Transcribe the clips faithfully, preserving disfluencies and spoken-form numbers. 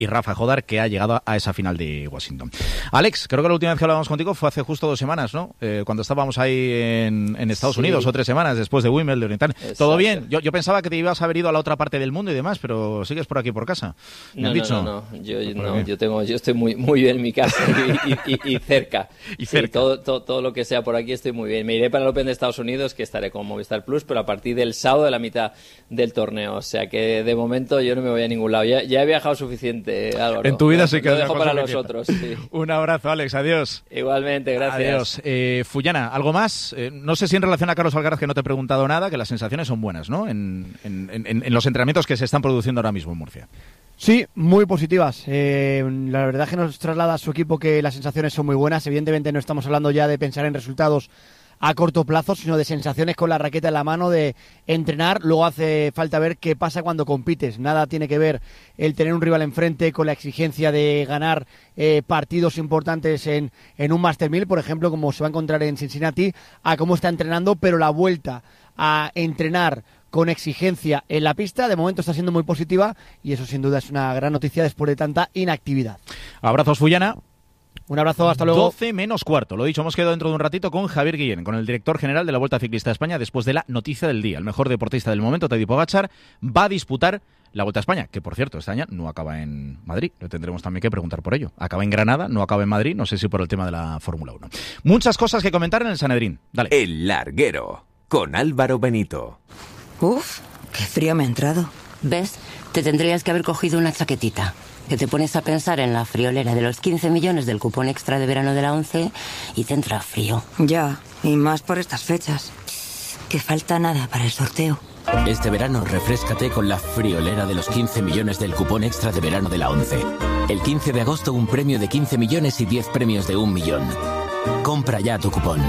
y Rafa Jodar, que ha llegado a esa final de Washington. Alex, creo que la última vez que hablábamos contigo fue hace justo dos semanas, ¿no? Eh, cuando estábamos ahí en, en Estados sí. Unidos, o tres semanas después de Wimbledon y tal. Exacto. ¿Todo bien? Yo, yo pensaba que te ibas a haber ido a la otra parte del mundo y demás, pero sigues por aquí, por casa. ¿Me no, han no, dicho? no, no, yo, no yo, tengo, yo estoy muy, muy bien en mi casa y, y, y, y cerca. y cerca. Sí, todo, todo, todo lo que sea por aquí estoy muy bien. Me iré para el Open de Estados Unidos, que estaré con Movistar Plus, pero a partir del sábado de la mitad del torneo. O sea que de momento yo no me voy a ningún lado. Ya, ya he viajado suficiente, Álvaro. En tu vida sí que lo dejo para los otros. Sí. Un abrazo, Alex. Adiós. Igualmente, gracias. Adiós. Eh, Fullana, ¿algo más? Eh, no sé si en relación a Carlos Alcaraz, que no te he preguntado nada, que las sensaciones son buenas, ¿no? En, en, en, en los entrenamientos que se están produciendo ahora mismo en Murcia. Sí, muy positivas. Eh, la verdad es que nos traslada a su equipo que las sensaciones son muy buenas. Evidentemente no estamos hablando ya de pensar en resultados a corto plazo, sino de sensaciones con la raqueta en la mano, de entrenar. Luego hace falta ver qué pasa cuando compites. Nada tiene que ver el tener un rival enfrente con la exigencia de ganar eh, partidos importantes en, en un Master mil, por ejemplo, como se va a encontrar en Cincinnati, a cómo está entrenando, pero la vuelta a entrenar con exigencia en la pista, de momento está siendo muy positiva y eso sin duda es una gran noticia después de tanta inactividad. Abrazos, Fullana. Un abrazo, hasta luego. doce menos cuarto, lo dicho, hemos quedado dentro de un ratito con Javier Guillén, con el director general de la Vuelta Ciclista de España, después de la noticia del día. El mejor deportista del momento, Tadej Pogačar, va a disputar la Vuelta a España, que por cierto, este año no acaba en Madrid. Le tendremos también que preguntar por ello. Acaba en Granada, no acaba en Madrid, no sé si por el tema de la Fórmula uno. Muchas cosas que comentar en el Sanedrín. Dale. El Larguero, con Álvaro Benito. Uf, qué frío me ha entrado. ¿Ves? Te tendrías que haber cogido una chaquetita. Que te pones a pensar en la friolera de los quince millones del cupón extra de verano de la ONCE y te entra frío. Ya, y más por estas fechas. Que falta nada para el sorteo. Este verano refréscate con la friolera de los quince millones del cupón extra de verano de la ONCE. El quince de agosto un premio de quince millones y diez premios de un millón. Compra ya tu cupón.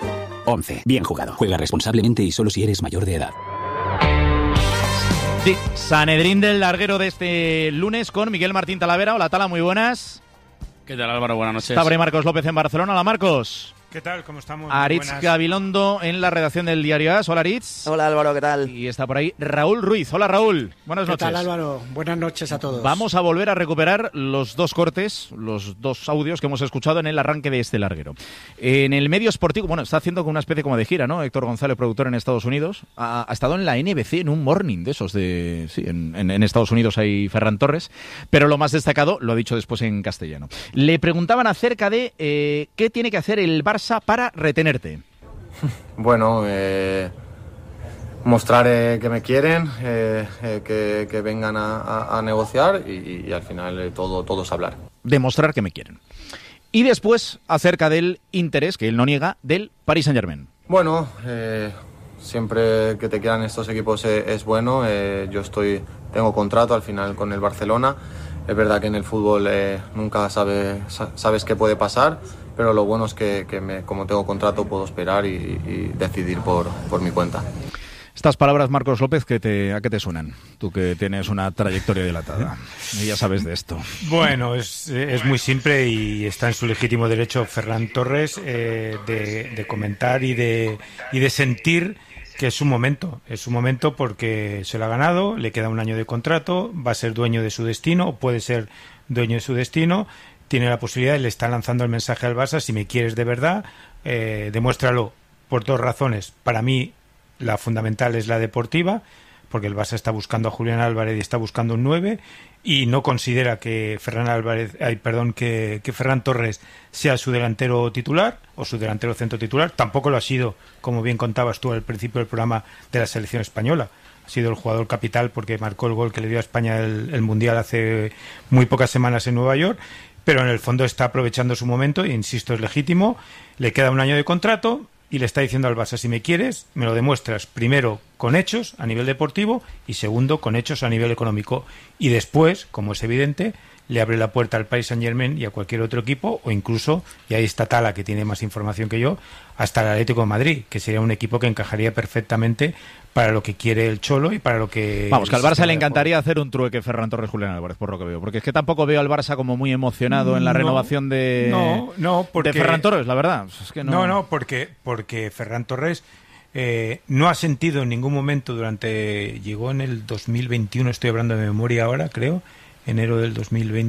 ONCE. Bien jugado. Juega responsablemente y solo si eres mayor de edad. Sí, Sanedrín del Larguero de este lunes con Miguel Martín Talavera. Hola, Tala, muy buenas. ¿Qué tal, Álvaro? Buenas noches. Está por ahí Marcos López en Barcelona. Hola, Marcos. ¿Qué tal? ¿Cómo estamos? Aritz Gabilondo en la redacción del Diario As. Hola, Aritz. Hola, Álvaro, ¿qué tal? Y está por ahí Raúl Ruiz. Hola, Raúl. Buenas ¿Qué noches. tal, Álvaro? Buenas noches a todos. Vamos a volver a recuperar los dos cortes, los dos audios que hemos escuchado en el arranque de este larguero. En el medio esportivo, bueno, está haciendo una especie como de gira, ¿no? Héctor González, productor en Estados Unidos, ha, ha estado en la N B C en un morning de esos de... Sí, en, en, en Estados Unidos hay Ferran Torres, pero lo más destacado lo ha dicho después en castellano. Le preguntaban acerca de eh, qué tiene que hacer el Barça para retener tenerte. Bueno, eh, mostrar eh, que me quieren, eh, eh, que, que vengan a, a, a negociar y, y al final eh, todo, todo es hablar. Demostrar que me quieren. Y después, acerca del interés, que él no niega, del Paris Saint-Germain. Bueno, eh, siempre que te quieran estos equipos eh, es bueno. Eh, yo estoy, tengo contrato al final con el Barcelona. Es verdad que en el fútbol eh, nunca sabe, sabes qué puede pasar, pero lo bueno es que, que me, como tengo contrato puedo esperar y, y decidir por, por mi cuenta. Estas palabras, Marcos López, ¿qué te, ¿a qué te suenan? Tú que tienes una trayectoria dilatada y ya sabes de esto. Bueno, es, es muy simple y está en su legítimo derecho Ferran Torres eh, de, de comentar y de, y de sentir que es su momento. Es su momento porque se lo ha ganado, le queda un año de contrato, va a ser dueño de su destino, o puede ser dueño de su destino. Tiene la posibilidad y le está lanzando el mensaje al Barça: si me quieres de verdad, eh, demuéstralo, por dos razones. Para mí, la fundamental es la deportiva, porque el Barça está buscando a Julián Álvarez y está buscando un nueve, y no considera que Ferran Álvarez, ay, perdón, que, que Ferran Torres sea su delantero titular o su delantero centro titular. Tampoco lo ha sido, como bien contabas tú al principio del programa, de la selección española. Ha sido el jugador capital porque marcó el gol que le dio a España el, el Mundial hace muy pocas semanas en Nueva York, pero en el fondo está aprovechando su momento e insisto, es legítimo. Le queda un año de contrato y le está diciendo al Barça: si me quieres, me lo demuestras primero con hechos a nivel deportivo y segundo con hechos a nivel económico, y después, como es evidente, le abre la puerta al Paris Saint-Germain y a cualquier otro equipo, o incluso, y ahí está Tala, que tiene más información que yo, hasta el Atlético de Madrid, que sería un equipo que encajaría perfectamente para lo que quiere el Cholo y para lo que... Vamos, que al Barça le encantaría hacer un trueque Ferran Torres Julián Álvarez, por lo que veo, porque es que tampoco veo al Barça como muy emocionado en la no, renovación de, no, no, porque, de Ferran Torres, la verdad. Es que no... no, no, porque, porque Ferran Torres eh, no ha sentido en ningún momento durante... Llegó en el dos mil veintiuno, estoy hablando de memoria ahora, creo... enero del dos mil veinte.